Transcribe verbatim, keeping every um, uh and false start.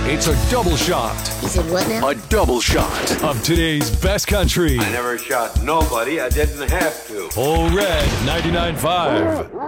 It's a double shot. You said what now? A double shot of today's best country. I never shot nobody. I didn't have to. Full Red ninety-nine point five.